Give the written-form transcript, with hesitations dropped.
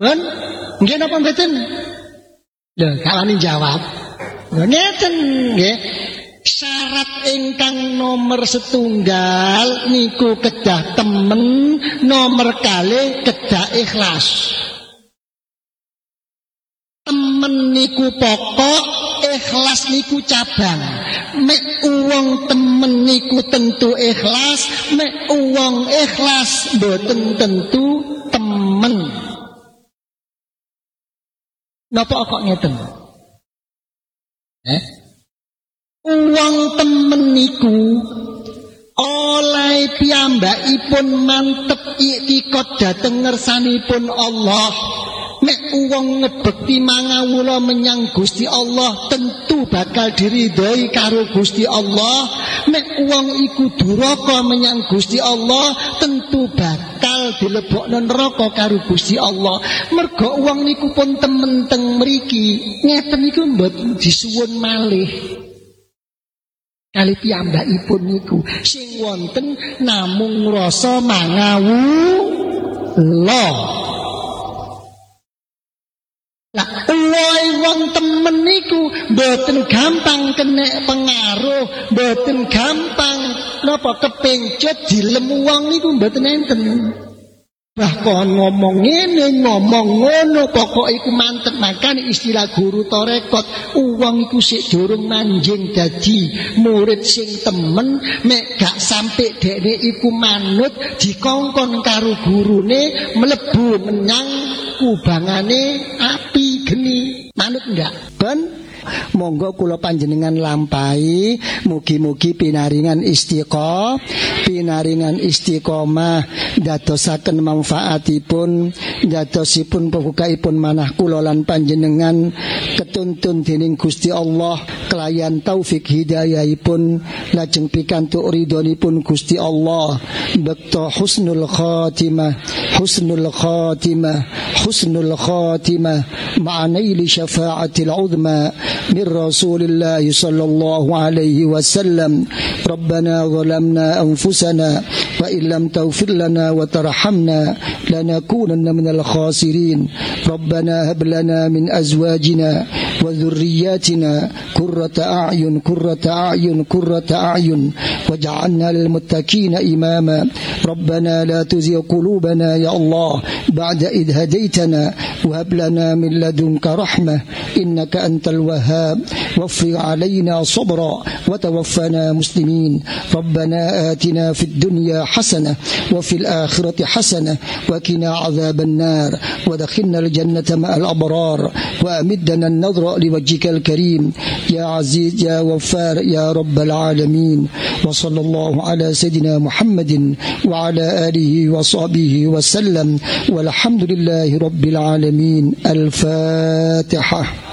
Kan? Nggih napa mboten? Lho, kawani jawab. Lho ngeten nggih. Syarat ingkang nomor setunggal niku kedah temen, nomor kalih kedah ikhlas. Temen niku pokok, ikhlas niku cabang. Mek uwong temen niku tentu ikhlas, mek uwong ikhlas mboten tentu temen. Napa kok ngeten? Uwong temen niku oleh piyambakipun mantep iktikad dhateng ngersanipun Allah. Nek uwong ngebekti mangawula menyang Gusti Allah tentu bakal diridhoi karo Gusti Allah. Nek uwong iku duraka menyang Gusti Allah tentu bakal dilebokno neraka karo Gusti Allah. Mergo uwong niku pun temen teng mriki ngeten niku mboten disuwun malih kali piyambakipun niku sing wonten namung rasa mangawula. Lah wong temen niku mboten gampang kena pengaruh, mboten gampang napa kepengcut dilem wong niku mboten enten. Bahkan ngomong ngene, ngomong ngono, pokok iku mantep. Makanya istilah guru tarekat, uang iku sik durung manjing dadi murid sing temen, mek gak sampe dekne iku manut dikongkon karo gurune mlebu menyang kubangane api geni. Manut enggak? Ben monggo kula panjenengan lampahi, mugi-mugi pinaringan istiqomah dadosaken manfaatipun, dadosipun pembukaipun manah kula lan panjenengan ketuntun dening Gusti Allah kelayan taufik hidayahipun lajeng pikantuk ridhonipun Gusti Allah bekto husnul khatimah ma'anaili syafa'atil uzma من رسول الله صلى الله عليه وسلم ربنا ظلمنا أنفسنا وإن لم تغفر لنا وترحمنا لنكونن من الخاسرين ربنا هب لنا من أزواجنا وذرياتنا قرة أعين واجعلنا للمتقين إماما ربنا لا تزغ قلوبنا يا الله بعد إذ هديتنا وهب لنا من لدنك رحمة إنك أنت الوهاب وافرغ علينا صبرا وتوفنا مسلمين ربنا آتنا في الدنيا حسنة وفي الآخرة حسنة وقنا عذاب النار ودخلنا الجنة مع الأبرار وأمدنا النظر لوجهك الكريم يا عزيز يا غفار يا رب العالمين وصلى الله على سيدنا محمد وعلى آله وصحبه وسلم والحمد لله رب العالمين. الفاتحة.